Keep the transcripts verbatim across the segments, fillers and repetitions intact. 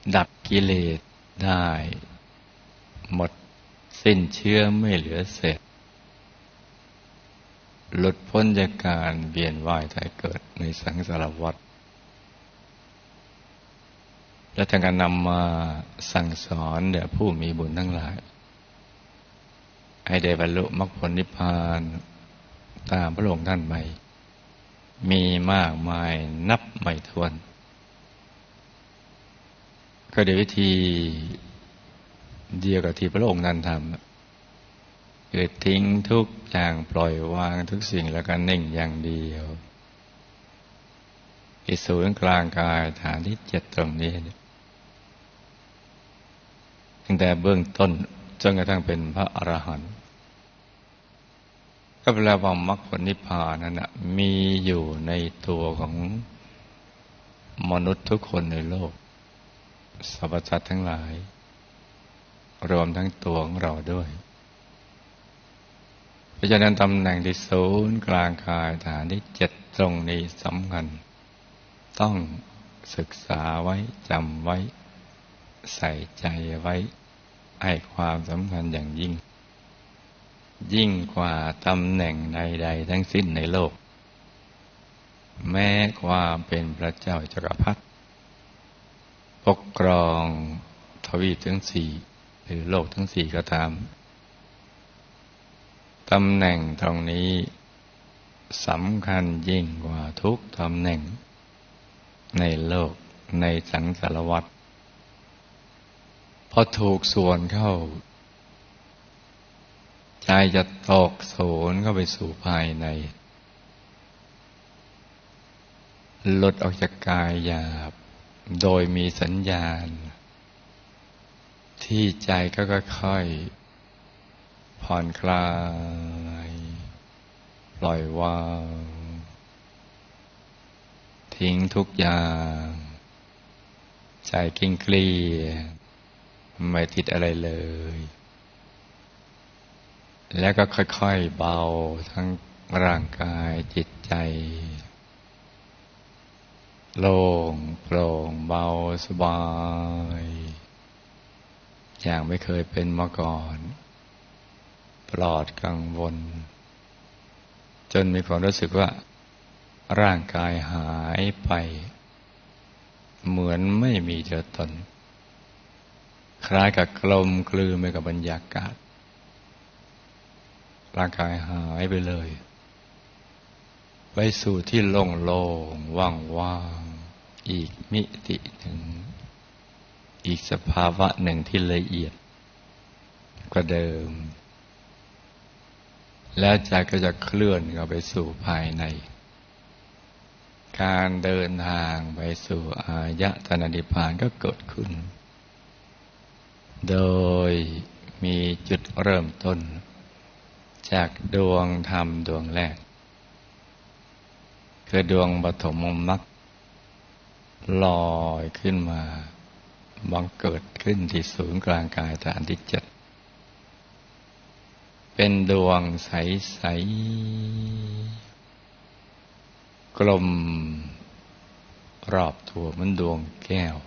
ดับกิเลสได้หมดสิ้นเชื้อไม่เหลือเศษหลุดพ้นจากการเวียนว่ายตายเกิดในสังสารวัฏและท่านก็นำมาสั่งสอนแด่ผู้มีบุญทั้งหลายให้ได้บรรลุมรรคผลนิพพานตามพระองค์ท่านไปมีมากมายนับไม่ถ้วนก็โดยวิธีเดียวกับที่พระองค์ท่านทำคือทิ้งทุกอย่างปล่อยวางทุกสิ่งแล้วก็นิ่งอย่างเดียวที่ศูนย์กลางกายฐานที่เจ็ดตรงนี้ตั้งแต่เบื้องต้นจนกระทั่งเป็นพระอรหันต์ก็แปลว่ามรรคผลนิพพานนั้นนะมีอยู่ในตัวของมนุษย์ทุกคนในโลกสรรพสัตว์ทั้งหลายรวมทั้งตัวของเราด้วยเพราะฉะนั้นตำแหน่งที่ศูนย์กลางกายฐานที่เจ็ดตรงนี้สำคัญต้องศึกษาไว้จำไว้ใส่ใจไว้ให้ความสำคัญอย่างยิ่งยิ่งกว่าตำแหน่งใดๆทั้งสิ้นในโลกแม้ความเป็นพระเจ้าจักรพรรดิปกครองทวีปทั้งสี่หรือโลกทั้งสี่ก็ตามตำแหน่งตรงนี้สำคัญยิ่งกว่าทุกตำแหน่งในโลกในสังสารวัฏพอถูกส่วนเข้าใจจะตกโสนเข้าไปสู่ภายในหลุดออกจากกายหยาบโดยมีสัญญาณที่ใจก็ค่อยๆผ่อนคลายปล่อยวางทิ้งทุกอย่างใจคลิ้งเคลียไม่ติดอะไรเลยแล้วก็ค่อยๆเบาทั้งร่างกายจิตใจโล่งโปร่งเบาสบายอย่างไม่เคยเป็นมาก่อนปลอดกังวลจนมีความรู้สึกว่าร่างกายหายไปเหมือนไม่มีตัวตนคล้ายกับกลมกลืนไปกับบรรยากาศร่างกายหายไปเลยไปสู่ที่โล่งโล่งว่างว่างอีกมิติหนึ่งอีกสภาวะหนึ่งที่ละเอียดกว่าเดิมแล้วใจก็จะเคลื่อนเข้าไปสู่ภายในการเดินทางไปสู่อายตนะนิพพานก็เกิดขึ้นโดยมีจุดเริ่มต้นจากดวงธรรมดวงแรกคือดวงปฐมมรรคลอยขึ้นมาบังเกิดขึ้นที่ศูนย์กลางกายฐานที่เจ็ดเป็นดวงใสๆกลมรอบตัวเหมือนดวงแก้ว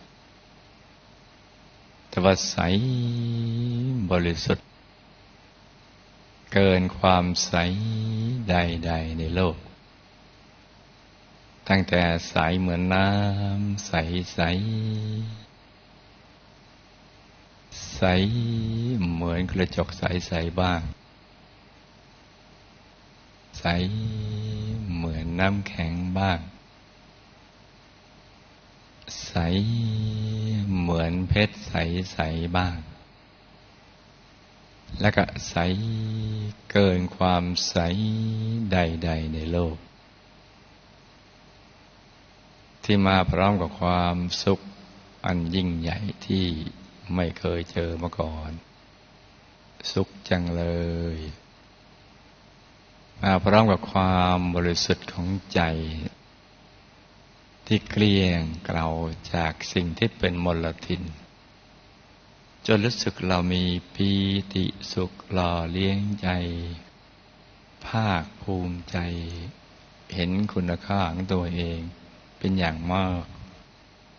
แต่ว่าใสบริสุทธิ์เกินความใสใดๆในโลกตั้งแต่ใสเหมือนน้ำใสใสใสเหมือนกระจกใสๆบ้างใสเหมือนน้ำแข็งบ้างใสเหมือนเพชรใสๆบ้างแล้วก็ใสเกินความใสใดๆในโลกที่มาพร้อมกับความสุขอันยิ่งใหญ่ที่ไม่เคยเจอมาก่อนสุขจังเลยมาพร้อมกับความบริสุทธิ์ของใจที่เกลี้ยงเกลาจากสิ่งที่เป็นมลทินจนรู้สึกเรามีปีติสุขหล่อเลี้ยงใจภาคภูมิใจเห็นคุณค่าของตัวเองเป็นอย่างมาก